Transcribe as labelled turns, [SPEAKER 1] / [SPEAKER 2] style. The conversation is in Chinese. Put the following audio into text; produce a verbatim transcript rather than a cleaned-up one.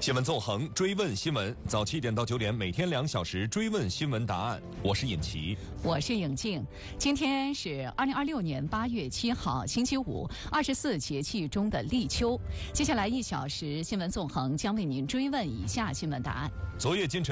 [SPEAKER 1] 新闻纵横，追问新闻，早七点到九点，每天两小时追问新闻答案。我是尹奇，
[SPEAKER 2] 我是颖静。今天是二零二六年八月七号，星期五，二十四节气中的立秋。接下来一小时，新闻纵横将为您追问以下新闻答案。
[SPEAKER 1] 昨夜今晨。